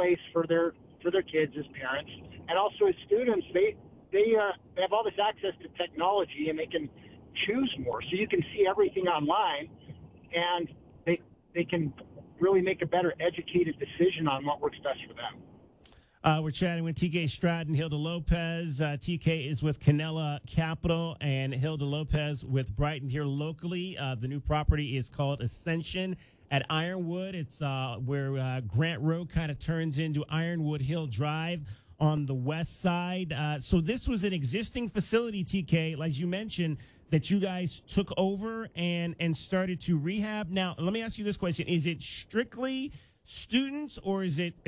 place for their kids as parents, and also as students. They have all this access to technology, and they can choose more. So you can see everything online, and they can really make a better educated decision on what works best for them. We're chatting with TK Stratton, Hilda Lopez. TK is with Canella Capital, and Hilda Lopez with Brighton here locally. The new property is called Ascension at Ironwood. It's where Grant Road kind of turns into Ironwood Hill Drive on the west side. So this was an existing facility, TK, as you mentioned, that you guys took over and started to rehab. Now, let me ask you this question. Is it strictly students, or is it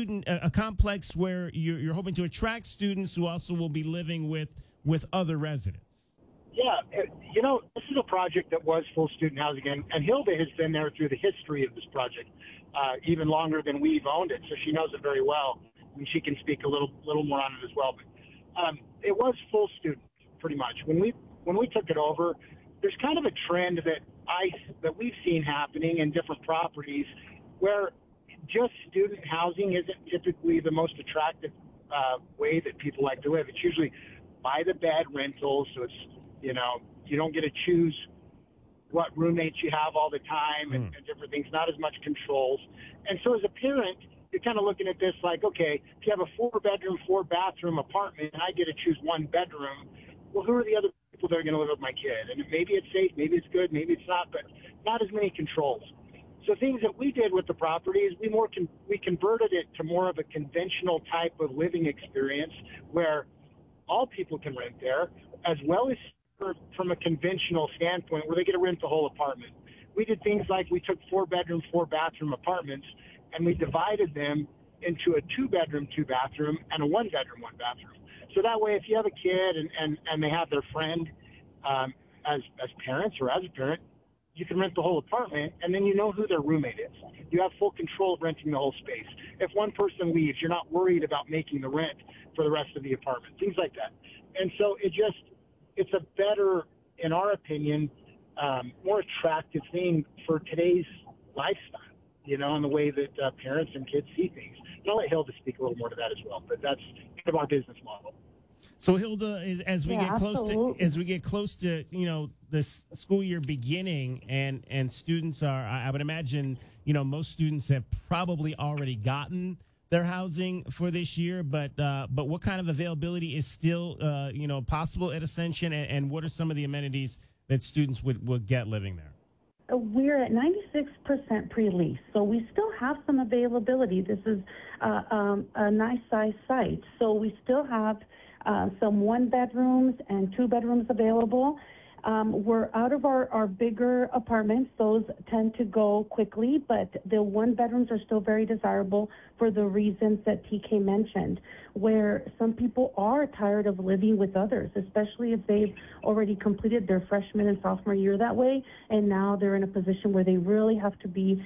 a complex where you're hoping to attract students who also will be living with other residents? Yeah, this is a project that was full student housing, and Hilda has been there through the history of this project, even longer than we've owned it, so she knows it very well, and she can speak a little more on it as well. But it was full student, pretty much. When we took it over, there's kind of a trend that we've seen happening in different properties where just student housing isn't typically the most attractive way that people like to live. It's usually by the bed rentals, so it's, you don't get to choose what roommates you have all the time and different things, not as much controls. And so as a parent, you're kind of looking at this like, okay, if you have a 4-bedroom, 4-bathroom apartment and I get to choose 1 bedroom, well, who are the other people that are going to live with my kid? And maybe it's safe, maybe it's good, maybe it's not, but not as many controls. So things that we did with the property is we converted it to more of a conventional type of living experience where all people can rent there, as well as from a conventional standpoint where they get to rent the whole apartment. We did things like we took 4-bedroom, 4-bathroom apartments and we divided them into a 2-bedroom, 2-bathroom and a 1-bedroom, 1-bathroom. So that way, if you have a kid and they have their friend as parents or as a parent, you can rent the whole apartment, and then you know who their roommate is. You have full control of renting the whole space. If one person leaves, you're not worried about making the rent for the rest of the apartment, things like that. And so it's a better, in our opinion, more attractive thing for today's lifestyle, in the way that parents and kids see things. And I'll let Hilda speak a little more to that as well, but that's kind of our business model. So Hilda, as we get close to this school year beginning, and students are, I would imagine, most students have probably already gotten their housing for this year, but what kind of availability is still possible at Ascension, and what are some of the amenities that students would get living there? We're at 96% pre-lease, so we still have some availability. This is a nice size site, so we still have some 1-bedrooms and 2-bedrooms available. We're out of our bigger apartments. Those tend to go quickly, but the 1-bedrooms are still very desirable for the reasons that TK mentioned, where some people are tired of living with others, especially if they've already completed their freshman and sophomore year that way, and now they're in a position where they really have to be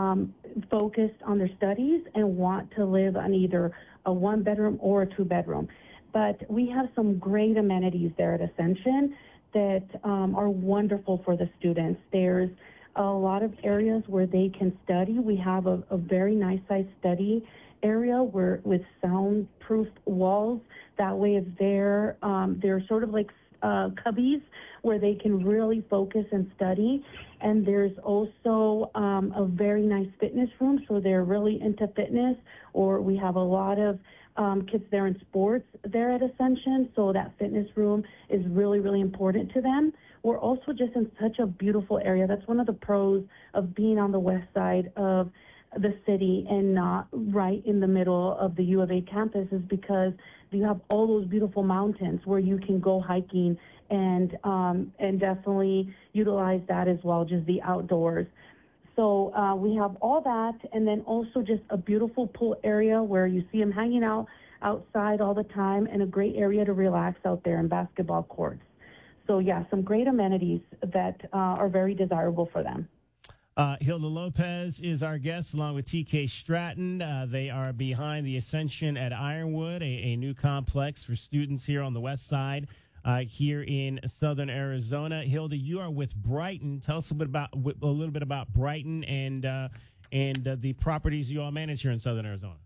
focused on their studies and want to live on either a 1-bedroom or a 2-bedroom. But we have some great amenities there at Ascension that are wonderful for the students. There's a lot of areas where they can study. We have a very nice size study area with soundproof walls. That way, if they're sort of like cubbies where they can really focus and study. And there's also a very nice fitness room, so they're really into fitness, or we have a lot of kids there in sports there at Ascension, so that fitness room is really, really important to them. We're also just in such a beautiful area. That's one of the pros of being on the west side of the city and not right in the middle of the U of A campus, is because you have all those beautiful mountains where you can go hiking and definitely utilize that as well, just the outdoors. So we have all that, and then also just a beautiful pool area where you see them hanging out outside all the time, and a great area to relax out there, and basketball courts. So, yeah, some great amenities that are very desirable for them. Hilda Lopez is our guest, along with TK Stratton. They are behind the Ascension at Ironwood, a new complex for students here on the west side. Here in southern Arizona. Hilda, you are with Brighton. Tell us a little bit about Brighton and the properties you all manage here in southern Arizona.